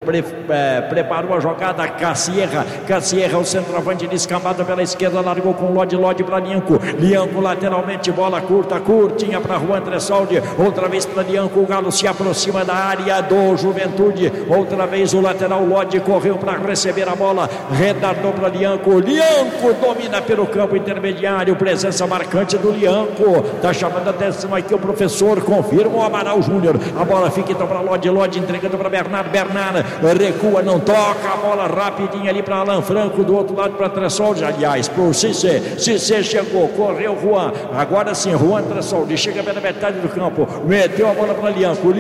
preparou a jogada, Cassierra, o centroavante descambado pela esquerda, largou com Lodi para Lianco, lateralmente, bola curtinha para Juan Tressoldi, outra vez para Lianco, o Galo se aproxima da área do Juventude, outra vez o lateral Lodi correu para receber a bola, retardou para Lianco domina pelo campo intermediário, presença marcante do Lianco, tá chamando a atenção aqui o professor, confirma o Amaral Júnior, a bola fica então para Lodi entregando para Bernard recua, não toca, a bola rapidinha ali para Alan Franco, do outro lado para Tressoldi, aliás, para o Cissé chegou, correu Juan, agora sim, Juan Tressoldi, chega pela metade do campo, meteu a bola para Lianco,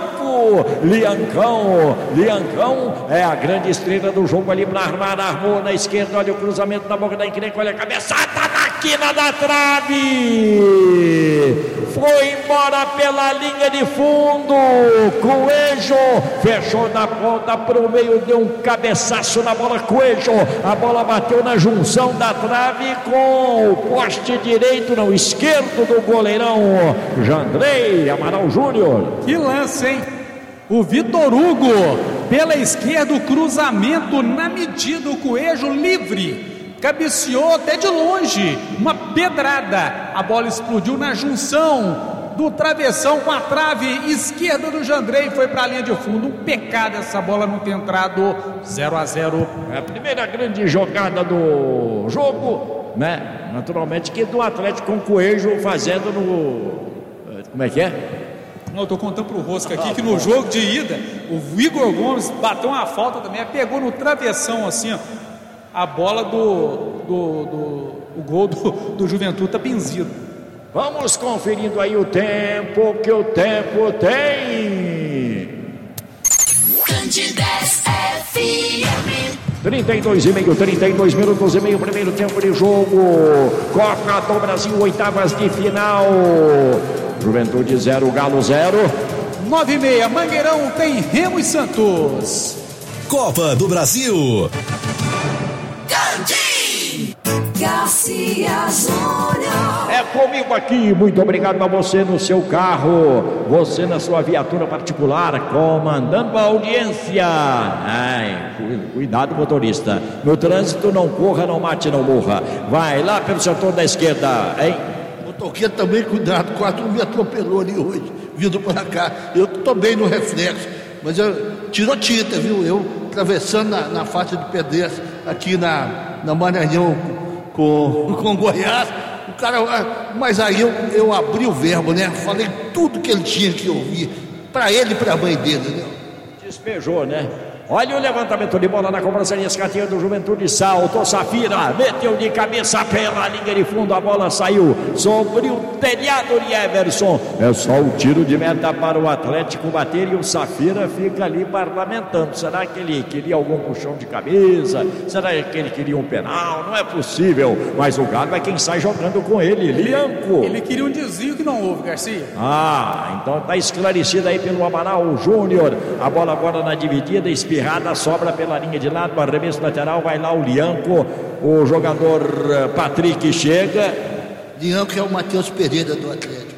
Liancão é a grande estrela do jogo ali para armar, armou na esquerda, olha o cruzamento na boca da encrenca, olha a cabeçada na quina da trave, foi embora pela linha de fundo, Coelho fechou na ponta pro meio, deu um cabeçaço na bola, Coelho, a bola bateu na junção da trave com o poste direito, não, esquerdo do goleirão Jandrei Amaral Júnior. Que lance, hein? O Vitor Hugo pela esquerda, o cruzamento na medida, o Coelho livre, cabeceou até de longe, uma pedrada, a bola explodiu na junção do travessão com a trave esquerda do Jandrei, foi para a linha de fundo, um pecado essa bola não ter entrado. 0-0. É a primeira grande jogada do jogo, né? Naturalmente que do Atlético, com o Coelho fazendo no... Como é que é? Eu estou contando pro Rosca aqui que no jogo de ida o Igor Gomes bateu uma falta também, pegou no travessão assim, ó, a bola o gol do Juventude tá benzido. Vamos conferindo aí o tempo, que o tempo tem. Candidez FM. 32 minutos e meio, primeiro tempo de jogo. Copa do Brasil, oitavas de final. Juventude 0, Galo 0. 9h30, Mangueirão tem Remo e Santos. Copa do Brasil. Garcia Júnior. É comigo aqui, muito obrigado a você no seu carro, você na sua viatura particular, comandando a audiência. Ai, cuidado, motorista. No trânsito, não corra, não mate, não morra. Vai lá pelo setor da esquerda, hein? Motoqueiro também, cuidado, quase me atropelou ali hoje, vindo para cá. Eu tô bem no reflexo, mas tirou tinta, viu? Eu atravessando na faixa de pedestre aqui na Maranhão com Goiás, o cara, mas aí eu abri o verbo, né? Falei tudo que ele tinha que ouvir, para ele e para a mãe dele, né? Despejou, né? Olha o levantamento de bola na cobrança de escanteio do Juventude, saltou Safira, meteu de cabeça pela linha de fundo, a bola saiu sobre o telhado de Everson. É só o tiro de meta para o Atlético bater e o Safira fica ali parlamentando. Será que ele queria algum puxão de cabeça? Será que ele queria um penal? Não é possível, mas o Galo é quem sai jogando com ele, Lianco. Ele queria um desvio que não houve, Garcia. Então está esclarecido aí pelo Amaral Júnior. A bola agora na dividida, espirrada, sobra pela linha de lado, arremesso lateral, vai lá o Lianco, o jogador Patrick chega. Lianco é o Matheus Pereira do Atlético.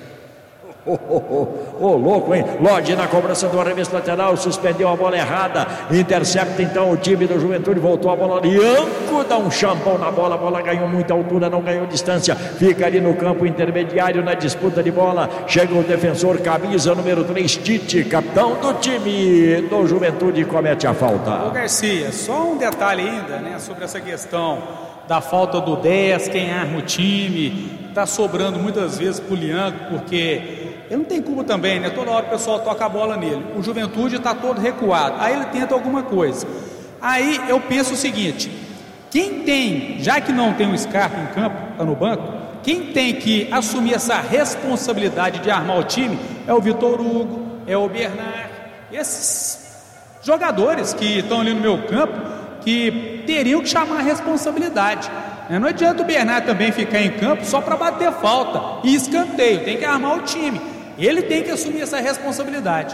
Louco, hein? Lodi na cobrança do arremesso lateral, suspendeu a bola errada, intercepta então o time do Juventude, voltou a bola, Lianco dá um champão na bola, a bola ganhou muita altura, não ganhou distância, fica ali no campo intermediário na disputa de bola, chega o defensor, camisa número 3, Tite, capitão do time do Juventude, comete a falta. Ô Garcia, só um detalhe ainda, né, sobre essa questão da falta do 10, quem arma o time, tá sobrando muitas vezes pro Lianco, porque ele não tem culpa também, né? Toda hora o pessoal toca a bola nele. O Juventude está todo recuado. Aí ele tenta alguma coisa. Aí eu penso o seguinte: quem tem, já que não tem um Scarpa em campo, está no banco, quem tem que assumir essa responsabilidade de armar o time é o Vitor Hugo, é o Bernard, esses jogadores que estão ali no meu campo, que teriam que chamar a responsabilidade. Não adianta o Bernard também ficar em campo só para bater falta e escanteio, tem que armar o time. Ele tem que assumir essa responsabilidade.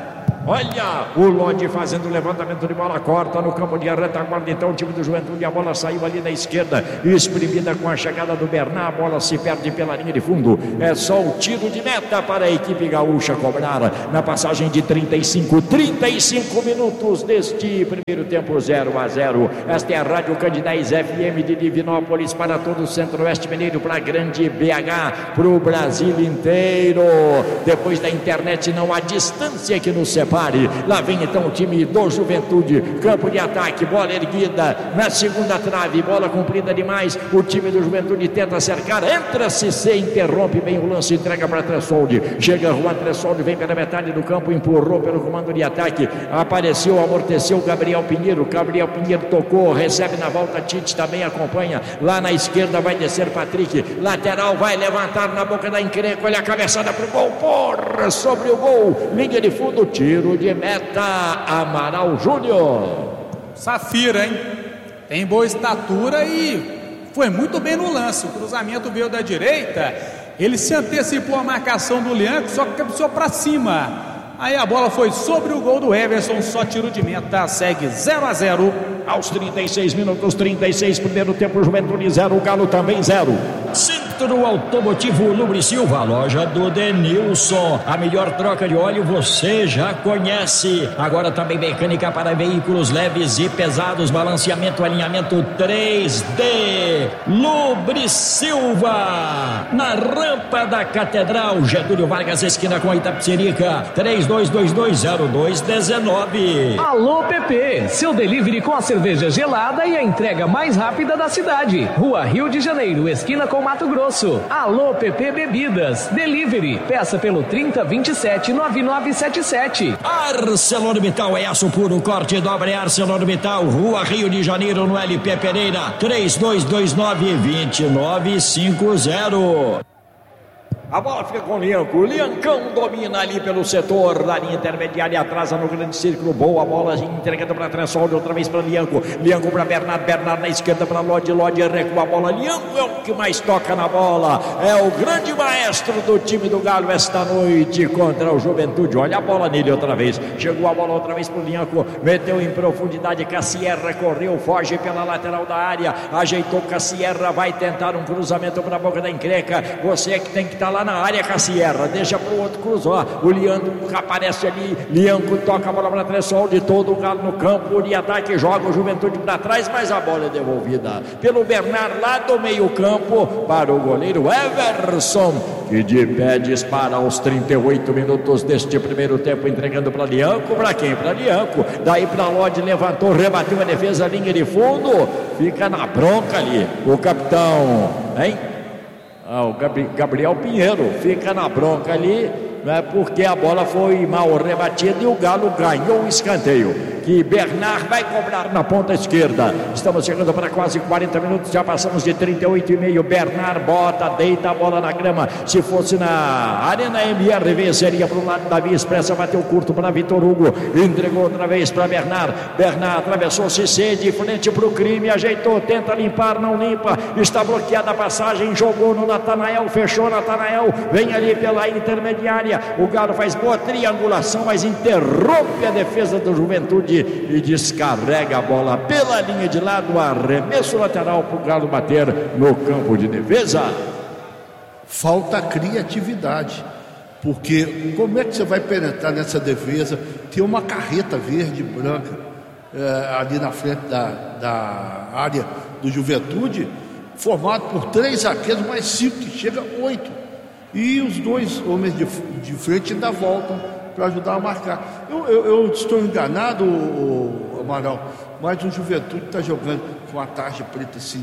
Olha o Lodi fazendo o levantamento de bola, corta no campo de retaguarda. Então o time do Juventude, a bola saiu ali na esquerda, exprimida com a chegada do Bernard. A bola se perde pela linha de fundo. É só o tiro de meta para a equipe gaúcha cobrar na passagem de 35 minutos deste primeiro tempo. 0-0. Esta é a Rádio Candidez FM de Divinópolis para todo o Centro-Oeste Mineiro, para a grande BH, para o Brasil inteiro. Depois da internet não há distância que nos separe. Lá vem então o time do Juventude, campo de ataque, bola erguida na segunda trave, bola comprida demais. O time do Juventude tenta cercar, entra-se, se interrompe bem o lance, entrega para Tressoldi. Chega Juan Tressoldi, vem pela metade do campo, empurrou pelo comando de ataque, apareceu, amorteceu Gabriel Pinheiro. Gabriel Pinheiro tocou, recebe na volta, Tite também acompanha. Lá na esquerda vai descer Patrick, lateral, vai levantar na boca da encrenca. Olha a cabeçada pro gol, porra, sobre o gol, linha de fundo, tiro de meta, Amaral Júnior. Safira, hein? Tem boa estatura e foi muito bem no lance. O cruzamento veio da direita, ele se antecipou a marcação do Lianco, só que cabeceou para cima. Aí a bola foi sobre o gol do Everson, só tiro de meta, segue 0-0. Aos 36 minutos, 36, primeiro tempo, Juventude 0, Galo também 0. Centro Automotivo Lubrisilva, loja do Denilson. A melhor troca de óleo você já conhece. Agora também mecânica para veículos leves e pesados, balanceamento, alinhamento 3D. Lubrisilva, na rampa da Catedral, Getúlio Vargas, esquina com a Itapecerica, 32220219. Alô PP, seu delivery com a cerveja gelada e a entrega mais rápida da cidade. Rua Rio de Janeiro, esquina com Mato Grosso. Alô PP Bebidas, delivery, peça pelo 3027-9977. ArcelorMittal é aço puro, corte dobra é ArcelorMittal, Rua Rio de Janeiro, no LP Pereira, 3229-2950. A bola fica com o Lianco. O Liancão domina ali pelo setor da linha intermediária, atrasa no grande círculo. Boa bola entregando para Tressoldi, outra vez para Lianco. Lianco para Bernard, Bernard na esquerda para Lodi, Lodi recua a bola. Lianco é o que mais toca na bola, é o grande maestro do time do Galo esta noite contra o Juventude. Olha a bola nele outra vez, chegou a bola outra vez para o Lianco, meteu em profundidade. Cassierra correu, foge pela lateral da área, ajeitou Cassierra, vai tentar um cruzamento para a boca da encrenca. Você é que tem que estar lá na área, Cassierra, deixa pro outro cruzar. O Lianco aparece ali, Lianco toca a bola para Tressoldi, todo o Galo no campo de ataque, joga o Juventude para trás, mas a bola é devolvida pelo Bernard lá do meio campo para o goleiro Everson, que de pé dispara aos 38 minutos deste primeiro tempo, entregando para Lianco. Para quem? Para Lianco. Daí para Lodi, levantou, rebateu a defesa, linha de fundo, fica na bronca ali o capitão, hein? O Gabriel Pinheiro fica na bronca ali, né, porque a bola foi mal rebatida e o Galo ganhou o escanteio, que Bernard vai cobrar na ponta esquerda. Estamos chegando para quase 40 minutos, já passamos de 38,5. Bernard bota, deita a bola na grama. Se fosse na Arena MRV, seria para o lado da Via Expressa, bateu curto para Vitor Hugo, entregou outra vez para Bernard. Bernard atravessou Cissé de frente para o crime, ajeitou, tenta limpar, não limpa, está bloqueada a passagem, jogou no Natanael, fechou Natanael, vem ali pela intermediária. O Galo faz boa triangulação, mas interrompe a defesa do Juventude e descarrega a bola pela linha de lado, arremesso lateral para o Galo bater no campo de defesa. Falta criatividade, porque como é que você vai penetrar nessa defesa? Tem uma carreta verde e branca ali na frente da área do Juventude, formado por 3 zagueiros mais 5, que chega 8, e os 2 homens de frente ainda voltam para ajudar a marcar. Eu estou enganado, Amaral, mas o Juventude está jogando com a tarja preta assim,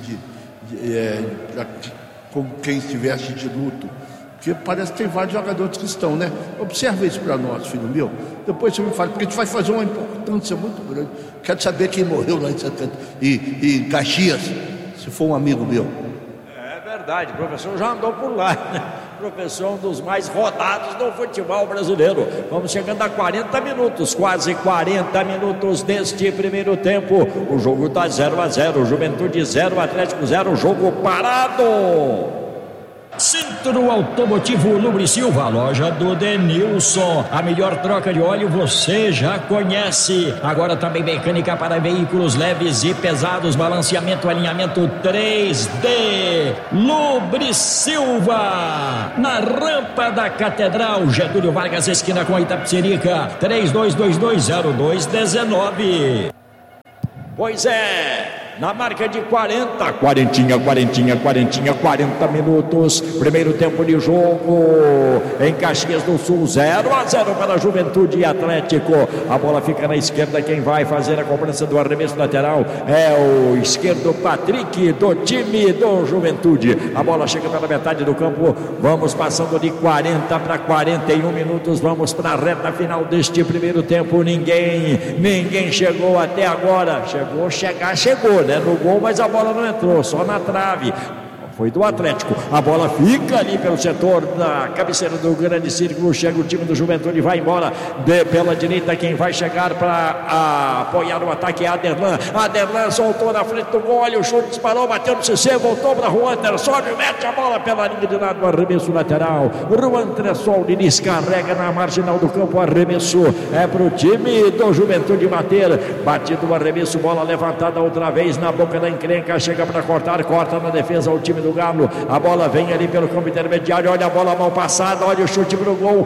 como quem estivesse de luto, porque parece que tem vários jogadores que estão, né? Observa isso para nós, filho meu, depois você me fala, porque a gente vai fazer uma importância muito grande. Quero saber quem morreu lá em Caxias, se for um amigo meu. É verdade, o professor já andou por lá, né? Professor, um dos mais rodados do futebol brasileiro. Vamos chegando a 40 minutos, quase 40 minutos deste primeiro tempo. O jogo está 0-0, Juventude 0, Atlético 0, jogo parado. Centro Automotivo Lubrisilva, loja do Denilson. A melhor troca de óleo você já conhece. Agora também mecânica para veículos leves e pesados, balanceamento, alinhamento 3D. Lubrisilva, na rampa da Catedral, Getúlio Vargas, esquina com Itapecerica, 32220219. Pois é, na marca de 40 minutos, primeiro tempo de jogo em Caxias do Sul, 0-0 para Juventude e Atlético. A bola fica na esquerda, quem vai fazer a cobrança do arremesso lateral é o esquerdo Patrick, do time do Juventude. A bola chega pela metade do campo, vamos passando de 40 para 41 minutos, vamos para a reta final deste primeiro tempo. Ninguém chegou até agora, chegou, né, no gol, mas a bola não entrou, só na trave. Foi do Atlético, a bola fica ali pelo setor da cabeceira do grande círculo, chega o time do Juventude, vai embora pela direita, quem vai chegar para apoiar o ataque é Aderlan soltou na frente do gol, olha o chute, disparou, bateu no CC, voltou para Juan Tressol, mete a bola pela linha de lado, arremesso lateral, Juan Tressol descarrega na marginal do campo, arremesso é para o time do Juventude bater, batido o arremesso, bola levantada outra vez na boca da encrenca, chega para corta na defesa o time do Galo, a bola vem ali pelo campo intermediário, olha a bola mal passada, olha o chute pro gol,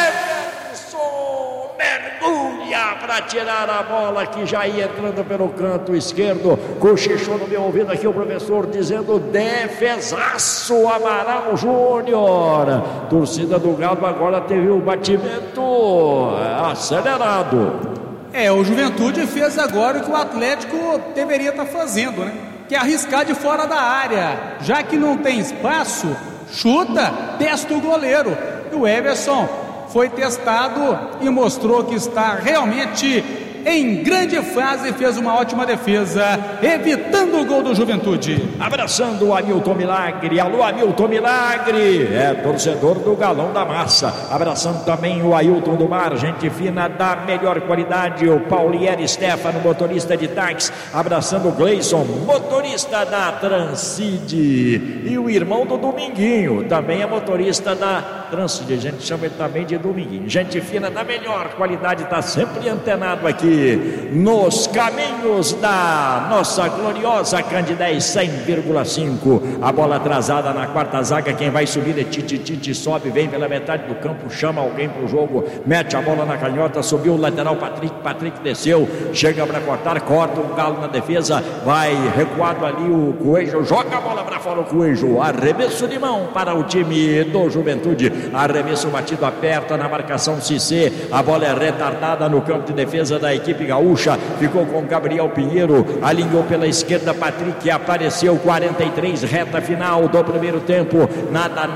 Emerson mergulha para tirar a bola que já ia entrando pelo canto esquerdo, cochichou no meu ouvido aqui o professor dizendo defesaço Amaral Júnior. Torcida do Galo agora teve o batimento acelerado. O Juventude fez agora o que o Atlético deveria estar fazendo, né? Que é arriscar de fora da área, já que não tem espaço, chuta, testa o goleiro. E o Everson foi testado e mostrou que está realmente em grande fase, fez uma ótima defesa, evitando o gol do Juventude. Abraçando o Hamilton Milagre, alô Hamilton Milagre, torcedor do Galão da Massa. Abraçando também o Ailton do Mar, gente fina da melhor qualidade, o Paulieri Stefano, motorista de táxi. Abraçando o Gleison, motorista da Transcid. E o irmão do Dominguinho, também é motorista da Transcid, a gente chama ele também de Dominguinho. Gente fina da melhor qualidade, está sempre antenado aqui nos caminhos da nossa gloriosa Candidez 100,5. A bola atrasada na quarta zaga, quem vai subir é Tite, sobe, vem pela metade do campo, chama alguém pro jogo, mete a bola na canhota, subiu o lateral Patrick desceu, chega para corta o Galo na defesa, vai recuado ali o Coelho, joga a bola para fora o Coelho, arremesso de mão para o time do Juventude, arremesso batido, aperta na marcação Cissé, a bola é retardada no campo de defesa da equipe gaúcha, ficou com Gabriel Pinheiro, alinhou pela esquerda Patrick, apareceu 43, reta final do primeiro tempo, nada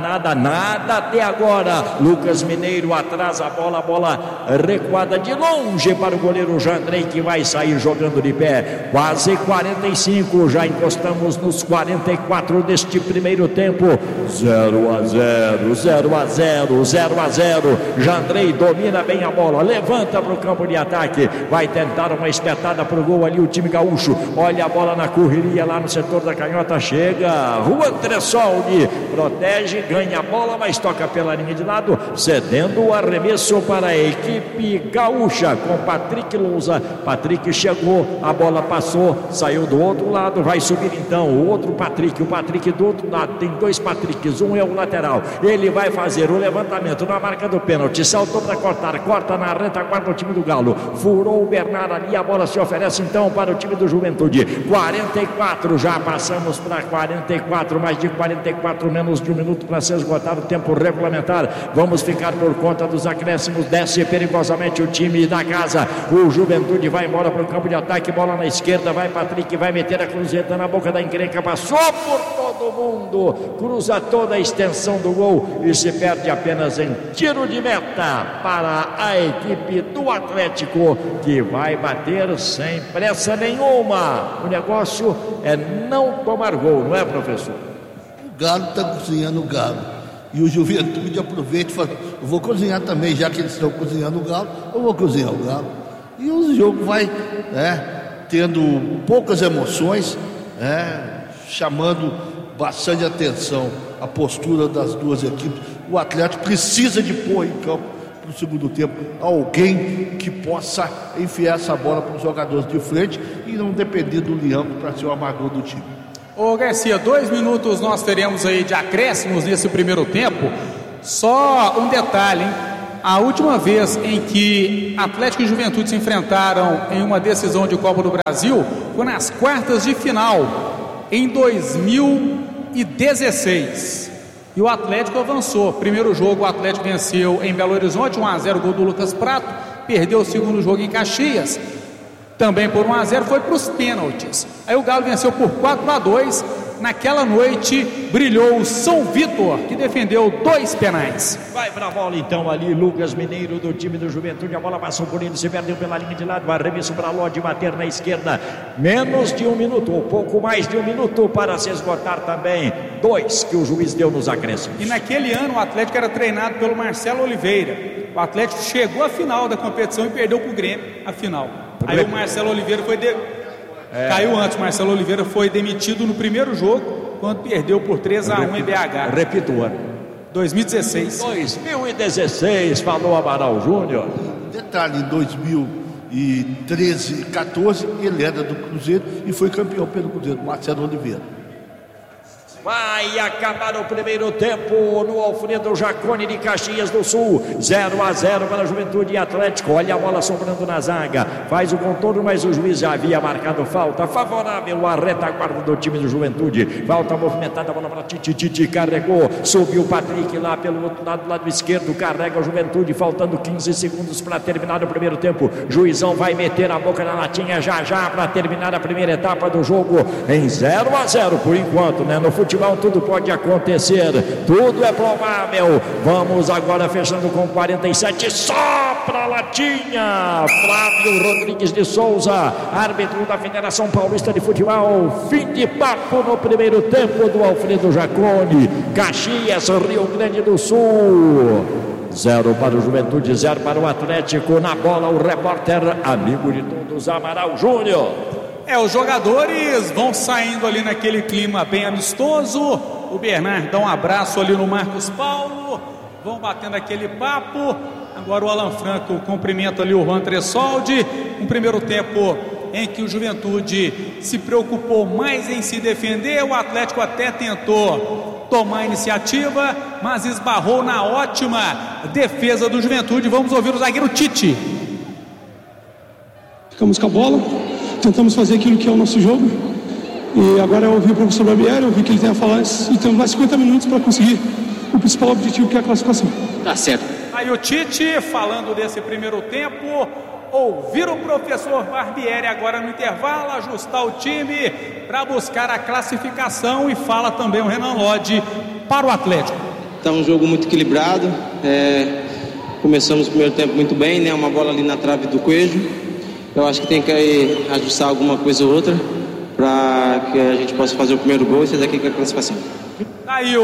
até agora. Lucas Mineiro atrasa a bola recuada de longe para o goleiro Jandrei, que vai sair jogando de pé, quase 45, já encostamos nos 44 deste primeiro tempo, 0-0, Jandrei domina bem a bola, levanta para o campo de ataque, vai tentar uma espetada para o gol ali o time gaúcho, olha a bola na correria lá no setor da canhota, chega Juan Tressoldi, protege, ganha a bola, mas toca pela linha de lado, cedendo o arremesso para a equipe gaúcha com Patrick Lousa. Patrick chegou, a bola passou, saiu do outro lado, vai subir então o outro Patrick, o Patrick do outro lado, tem dois Patricks, um é o lateral, ele vai fazer o levantamento na marca do pênalti, saltou para corta na retaguarda do time do Galo, furou o Bernardo ali, a bola se oferece então para o time do Juventude, 44, já passamos para 44, mais de 44, menos de um minuto para ser esgotado o tempo regulamentar, vamos ficar por conta dos acréscimos, desce perigosamente o time da casa, o Juventude vai embora para o campo de ataque, bola na esquerda, vai Patrick, vai meter a cruzeta na boca da encrenca, passou por todo mundo, cruza toda a extensão do gol e se perde apenas em tiro de meta para a equipe do Atlético, que vai bater sem pressa nenhuma. O negócio é não tomar gol, não é, professor? O Galo está cozinhando o Galo e o Juventude aproveita e fala, eu vou cozinhar também, já que eles estão cozinhando o Galo, eu vou cozinhar o Galo. E o jogo vai tendo poucas emoções, chamando bastante atenção a postura das duas equipes. O Atlético precisa de pôr em campo no segundo tempo alguém que possa enfiar essa bola para os jogadores de frente e não depender do Lianco para ser o amargor do time. Ô Garcia, 2 minutos nós teremos aí de acréscimos nesse primeiro tempo. Só um detalhe, hein? A última vez em que Atlético e Juventude se enfrentaram em uma decisão de Copa do Brasil foi nas quartas de final, em 2016. E o Atlético avançou. Primeiro jogo o Atlético venceu em Belo Horizonte, 1-0, gol do Lucas Prato. Perdeu o segundo jogo em Caxias, também por 1-0, foi para os pênaltis. Aí o Galo venceu por 4-2. Naquela noite brilhou o São Vitor, que defendeu 2 penais. Vai pra bola então ali, Lucas Mineiro do time do Juventude. A bola passou por ele, se perdeu pela linha de lado. Arremesso para Lodi, bater na esquerda. Menos de 1 minuto, ou pouco mais de 1 minuto para se esgotar também. 2 que o juiz deu nos acréscimos. E naquele ano o Atlético era treinado pelo Marcelo Oliveira. O Atlético chegou à final da competição e perdeu pro Grêmio a final. Aí o Marcelo Oliveira foi... Caiu antes, Marcelo Oliveira foi demitido no primeiro jogo, quando perdeu por 3-1 em BH. Repito o ano. 2016. 2016, falou Amaral Júnior. Detalhe, em 2013 e 14, ele era do Cruzeiro e foi campeão pelo Cruzeiro, Marcelo Oliveira. Vai acabar o primeiro tempo no Alfredo Jaconi de Caxias do Sul. 0-0 para a Juventude e Atlético. Olha a bola sobrando na zaga. Faz o contorno, mas o juiz já havia marcado falta favorável à retaguarda do time do Juventude. Falta movimentada, a bola para Titi. Carregou. Subiu o Patrick lá pelo outro lado, lado esquerdo. Carrega a Juventude. Faltando 15 segundos para terminar o primeiro tempo. Juizão vai meter a boca na latinha já para terminar a primeira etapa do jogo em 0-0 por enquanto, né? No futebol tudo pode acontecer, tudo é provável. Vamos agora fechando com 47, só pra latinha. Flávio Rodrigues de Souza, árbitro da Federação Paulista de Futebol. Fim de papo no primeiro tempo do Alfredo Jaconi. Caxias, Rio Grande do Sul. 0 para o Juventude, 0 para o Atlético. Na bola o repórter, amigo de todos, Amaral Júnior. Os jogadores vão saindo ali naquele clima bem amistoso. O Bernard dá um abraço ali no Marcos Paulo, vão batendo aquele papo. Agora o Alan Franco cumprimenta ali o Juan Tressoldi. Um primeiro tempo em que o Juventude se preocupou mais em se defender. O Atlético até tentou tomar a iniciativa, mas esbarrou na ótima defesa do Juventude. Vamos ouvir o zagueiro Tite. Ficamos com a bola, tentamos fazer aquilo que é o nosso jogo. E agora eu ouvi o professor Barbieri, eu vi que ele tem a falar, e temos mais 50 minutos para conseguir o principal objetivo, que é a classificação. Tá certo. Aí o Tite, falando desse primeiro tempo, ouvir o professor Barbieri agora no intervalo, ajustar o time para buscar a classificação, e fala também o Renan Lodi para o Atlético. Tá um jogo muito equilibrado, começamos o primeiro tempo muito bem, né? Uma bola ali na trave do Coelho. Eu acho que tem que ajustar alguma coisa ou outra para que a gente possa fazer o primeiro gol e sair daqui com a classificação. Aí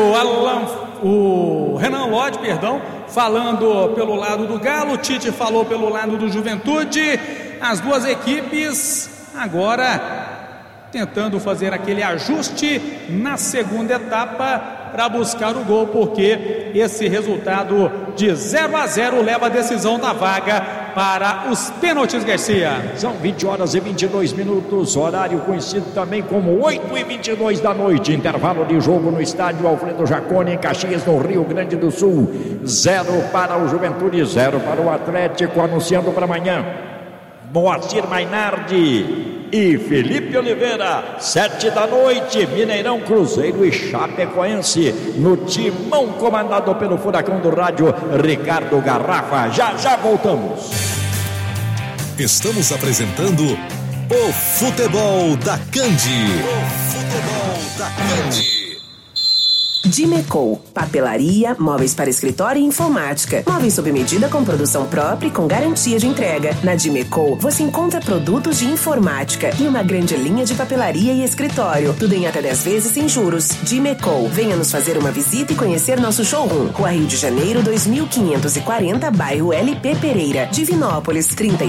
o Renan Lodi, falando pelo lado do Galo. O Tite falou pelo lado do Juventude. As duas equipes agora tentando fazer aquele ajuste na segunda etapa para buscar o gol, porque esse resultado de 0-0 leva a decisão da vaga para os pênaltis, Garcia. São 20h22, horário conhecido também como 8h22 da noite, intervalo de jogo no estádio Alfredo Jaconi, em Caxias, no Rio Grande do Sul. 0 para o Juventude, 0 para o Atlético. Anunciando para amanhã Moacir Mainardi e Felipe Oliveira, 7 da noite, Mineirão, Cruzeiro e Chapecoense, no timão comandado pelo furacão do rádio Ricardo Garrafa. Já voltamos. Estamos apresentando o Futebol da Candi. O Futebol da Candi. Dimecol, papelaria, móveis para escritório e informática. Móveis sob medida com produção própria e com garantia de entrega. Na Dimecol, você encontra produtos de informática e uma grande linha de papelaria e escritório. Tudo em até 10 vezes sem juros. Dimecol, venha nos fazer uma visita e conhecer nosso showroom. Rua Rio de Janeiro, 2540, bairro LP Pereira. Divinópolis,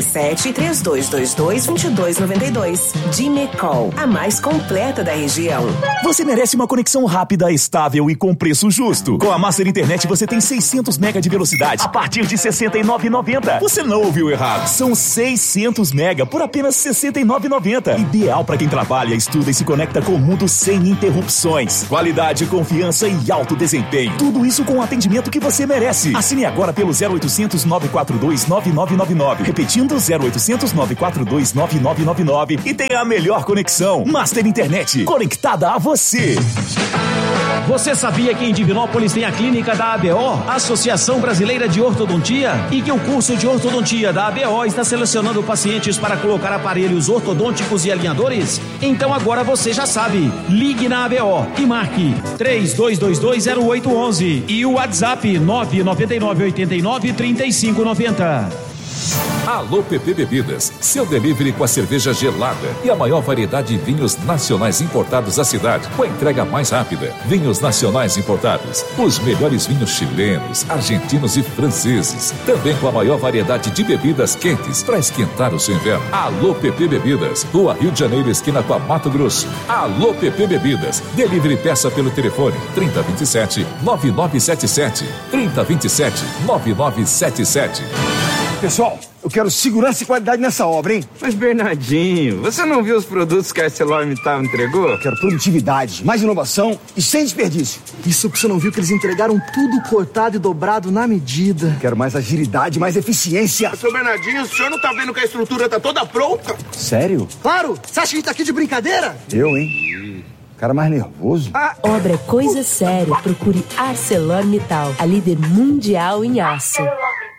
37-3222-2292. Dimecol, a mais completa da região. Você merece uma conexão rápida, estável e com preço justo. Com a Master Internet você tem 600 mega de velocidade a partir de R$ 69,90. Você não ouviu errado. São 600 mega por apenas R$ 69,90. Ideal para quem trabalha, estuda e se conecta com o mundo sem interrupções. Qualidade, confiança e alto desempenho. Tudo isso com o atendimento que você merece. Assine agora pelo 0800 942 9999. Repetindo, 0800 942 9999. E tenha a melhor conexão. Master Internet, conectada a você. Você sabia que em Divinópolis tem a clínica da ABO, Associação Brasileira de Ortodontia, e que o curso de ortodontia da ABO está selecionando pacientes para colocar aparelhos ortodônticos e alinhadores? Então agora você já sabe. Ligue na ABO e marque 32220811 e o WhatsApp 999893590. Alô PP Bebidas, seu delivery com a cerveja gelada e a maior variedade de vinhos nacionais importados à cidade, com a entrega mais rápida. Vinhos nacionais importados, os melhores vinhos chilenos, argentinos e franceses, também com a maior variedade de bebidas quentes para esquentar o seu inverno. Alô PP Bebidas, Rua Rio de Janeiro, esquina com a Mato Grosso. Alô PP Bebidas, delivery peça pelo telefone 3027-9977, 3027-9977. Pessoal, eu quero segurança e qualidade nessa obra, hein? Mas, Bernardinho, você não viu os produtos que a ArcelorMittal entregou? Eu quero produtividade, mais inovação e sem desperdício. Isso que você não viu, que eles entregaram tudo cortado e dobrado na medida. Quero mais agilidade, mais eficiência. Seu Bernardinho, o senhor não tá vendo que a estrutura tá toda pronta? Sério? Claro! Você acha que a gente tá aqui de brincadeira? Eu, hein? Cara mais nervoso. Obra é coisa séria. Procure ArcelorMittal, a líder mundial em aço.